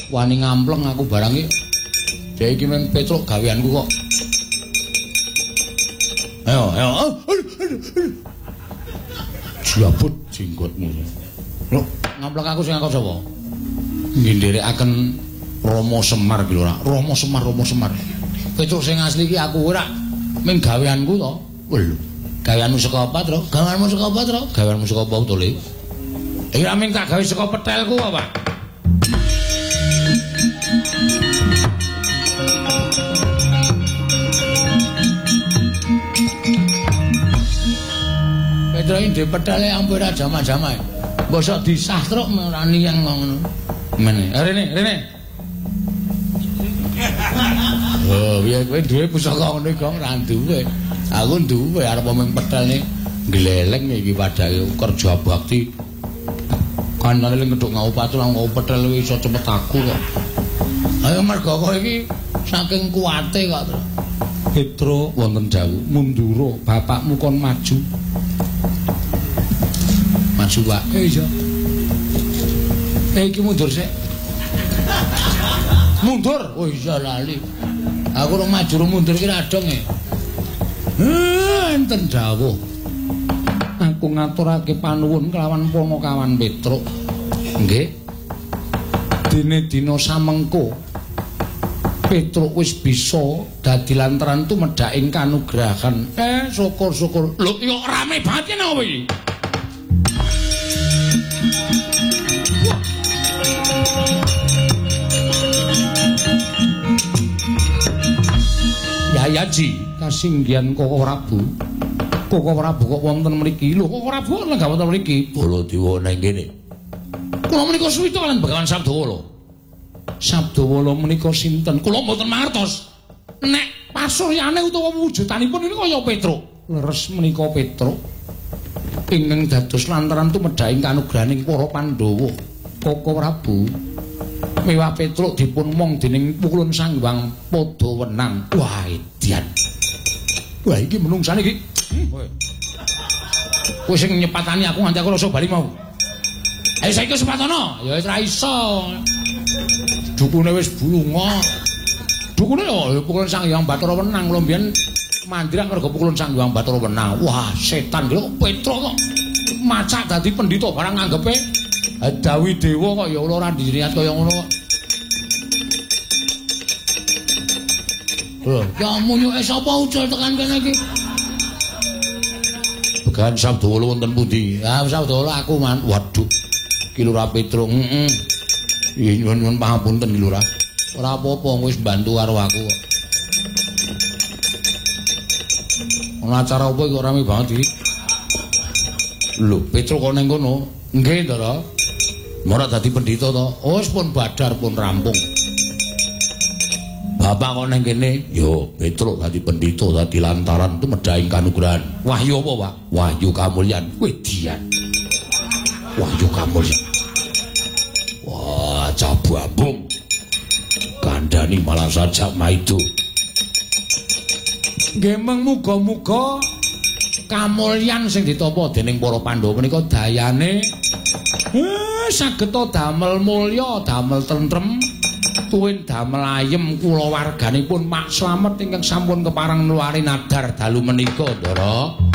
wani ngampleng aku barang iki. Dek iki men Petruk gaweanku kok. Ayo. Jabut jenggotmu. Lho, ngampleng aku sing angkot sapa? Nginderekaken Rama Semar iki lho, Rama Semar. Petruk sing asli iki aku ora ming gaweanku to. Lho, gaweanmu saka apa, Tru? Gaweanmu saka apa to, Le? Iki ra ming tak gawe saka petelku apa? Petruk iki petele ampun ora jama-jama. Mbosok disah truk ora niyang ngono. Mene, rene. Oh, piye kowe duwe pusaka ngono kok ora duwe. Aku duwe arep mung petelne gleleng iki padake kerja bakti. Kanane ling ngeduk ngau patul ngau petel iso cepet aku kok. Ayo mergo kowe iki saking kuwate kok. Petruk wonten dawuh, mundura bapakmu kon maju. Maju Pak. Iya. Iki mundur sik. Mundur. Oh iya lali. Aku ora maju mundur iki radong e. Enten dawuh. Aku ngaturake panuwun kelawan Panakawan Petruk. Nggih. Dene dina samengko Petruk wis bisa dadi lantaran tumedhaking kanugrahan. Syukur-syukur. Lho, yo rame banget kene apa iki? Yayaji kasinggihan Koko Prabu. Koko Prabu kok wonten mriki? Lho, Koko Prabu nggak wonten mriki. Baladewa nang kene. Kula menika suwita kalian Begawan Sabdawala. Sabdawala menika sinten? Kula mboten mangertos. Nek pasuryane utawa wujudanipun ini kaya Petruk. Leres menika Petruk. Ingkang dados lantaran tumedhaing kanugrahaning para Pandhawa. Koko Prabu mewah Petruk dipun mong dening Pukulun Sanghyang Padawenang. Wah, edian. Wah, iki menungsane iki. Kowe sing nyepatani aku nganti aku rasa bali mau. Ayo saiki sepatono. Ya wis ra iso. Dukune wis bulunga. Dukune yo Pukulun Sanghyang Padawenang kula mbiyen mandhirang mergo Pukulun Sanghyang Padawenang. Wah, setan lho Petruk kok macak dadi pendhita barang nganggepe Dawi Dewa kok ya ora diniat kaya ngono kok. Lho, ya munyuke sapa ucul tekan kene iki? Begawan Sabdawala wonten pundi? Ah, Sabdawala aku man. Waduh. Ki Lurah Petruk. Nyuwun pangapunten Ki Lurah. Ora apa-apa wis bantu karo aku kok. Ana acara apa iki kok rame banget iki? Lho, Petruk kok ning kono? Nggih, Ndara. Ora dadi pendhita to. Oh, wis pun badar pun rampung. Bapak kok nang kene? Yo, Petruk dadi pendhita dadi lantaran tumedhaing kanugrahan. Wahyu apa, Pak? Wahyu kamulyan. Wedian. Wahyu kamulyan. Wah, cababung. Kandhani malah sajak maido. Nggih meng muga-muga kamulyan sing ditampa dening para Pandhawa menika dayane saged damel mulya, damel tentrem, tuwin damel ayem kulawarganipun Mak Slamet ingkang sampun kepareng nuwari nadar dalu menika, Ndara.